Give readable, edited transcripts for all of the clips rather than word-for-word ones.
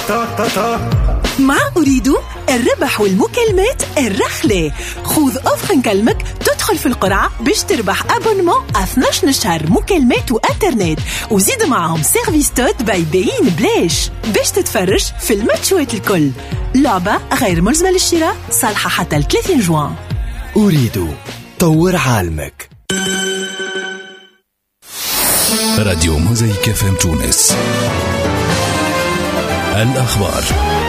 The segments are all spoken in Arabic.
مع أريد الربح والمكالمات الرخلة. خذ أوفر نكلمك تدخل في القرعة باش تربح أبونمون 12 شهر مكالمات وإنترنت، وزيد معهم سيرفيس توت باي بين بلاش باش تتفرج في الماتشوات الكل. لعبة غير ملزمة للشراء، صالحة حتى 30 جوان. أريد طور عالمك. راديو موزايك FM تونس. الأخبار.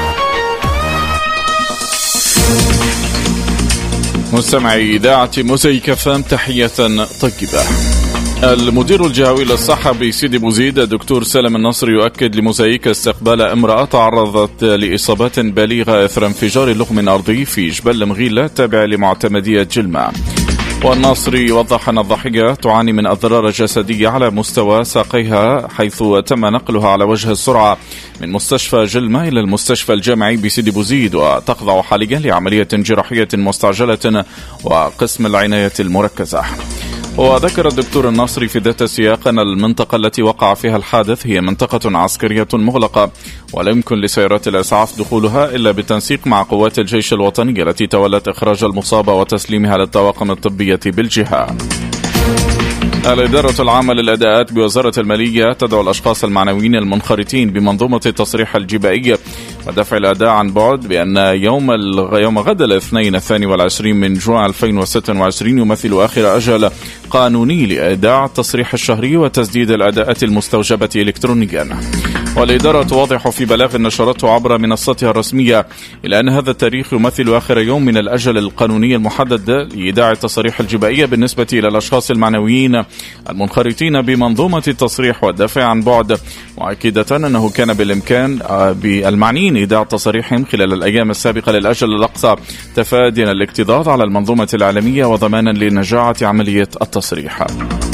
مستمعي إذاعة موزايك FM تحية طيبة. المدير الجهوي للصحة بسيدي بوزيد الدكتور سالم النصر يؤكد لموزايك استقبال امرأة تعرضت لإصابات بالغة إثر انفجار لغم أرضي في جبل مغيلة تابع لمعتمدية جلمة. والنصر يوضح أن الضحية تعاني من أضرار جسدية على مستوى ساقيها، حيث تم نقلها على وجه السرعة من مستشفى جلمة إلى المستشفى الجامعي بسيدي بوزيد، وتخضع حاليا لعملية جراحية مستعجلة وقسم العناية المركزة. وذكر الدكتور الناصري في ذات السياق أن المنطقة التي وقع فيها الحادث هي منطقة عسكرية مغلقة، ولا يمكن لسيارات الإسعاف دخولها إلا بالتنسيق مع قوات الجيش الوطني التي تولت إخراج المصابة وتسليمها للطواقم الطبية بالجهة. الإدارة العامة للأداءات بوزارة المالية تدعو الأشخاص المعنويين المنخرطين بمنظومة التصريح الجبائي ودفع الأداء عن بعد بأن يوم غد الاثنين 22 من جوع 2026 يمثل آخر أجل قانوني لإيداع التصريح الشهري وتسديد الأداءات المستوجبة إلكترونيا. والإدارة توضح في بلاغ نشرته عبر منصتها الرسمية إلى أن هذا التاريخ يمثل آخر يوم من الأجل القانوني المحدد لإيداع التصريح الجبائي بالنسبة إلى الأشخاص المعنويين المنخرطين بمنظومة التصريح والدفع عن بعد، مؤكدة أنه كان بالإمكان بالمعنيين إيداع تصاريحهم خلال الأيام السابقة للأجل الأقصى، تفاديا الاكتظاظ على المنظومة العالمية وضمانا لنجاعة عملية التصريح.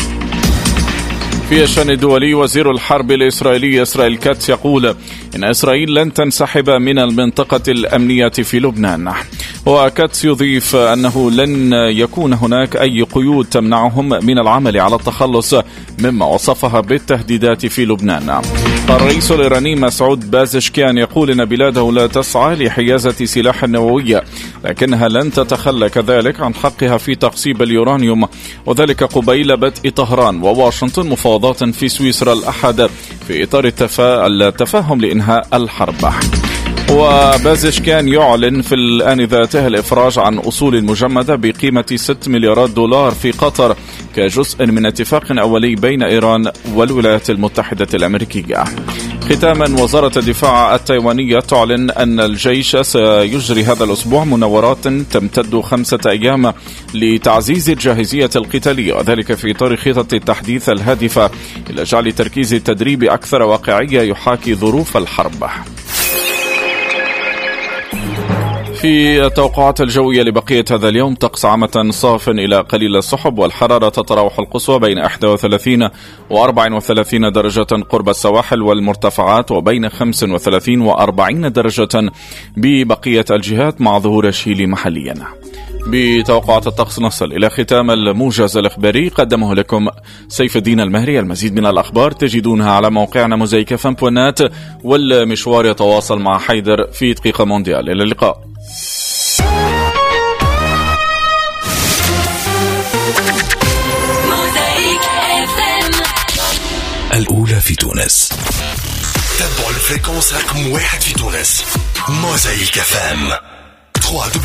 في الشأن الدولي، وزير الحرب الإسرائيلي إسرائيل كاتس يقول إن إسرائيل لن تنسحب من المنطقة الأمنية في لبنان. وكاتس يضيف أنه لن يكون هناك أي قيود تمنعهم من العمل على التخلص مما وصفها بالتهديدات في لبنان. الرئيس الإيراني مسعود بازشكيان يقول إن بلاده لا تسعى لحيازة سلاح نووي، لكنها لن تتخلى كذلك عن حقها في تقصيب اليورانيوم، وذلك قبيل بدء طهران وواشنطن مفاوضات في سويسرا الأحد في إطار التفاهم لإنهاء الحرب. وبازشكيان يعلن في الآن ذاته الإفراج عن أصول مجمدة بقيمة 6 مليارات دولار في قطر كجزء من اتفاق أولي بين إيران والولايات المتحدة الأمريكية. ختاما، وزارة الدفاع التايوانية تعلن أن الجيش سيجري هذا الأسبوع مناورات تمتد 5 أيام لتعزيز الجاهزية القتالية، وذلك في إطار خطط التحديث الهادفة إلى جعل تركيز التدريب أكثر واقعية يحاكي ظروف الحرب. في التوقعات الجوية لبقية هذا اليوم، طقس عامة صاف إلى قليل السحب، والحرارة تتراوح القصوى بين 31 و34 درجة قرب السواحل والمرتفعات، وبين 35 و40 درجة ببقية الجهات مع ظهور الشيل محليا. بتوقعات الطقس نصل إلى ختام الموجز الإخباري، قدمه لكم سيف الدين المهري. المزيد من الأخبار تجدونها على موقعنا موزايك FM.net، والمشوار يتواصل مع حيدر في دقيقة مونديال. إلى اللقاء. الأولى في تونس. تابعوا الفريكونس رقم 1 في تونس. موزايك FM.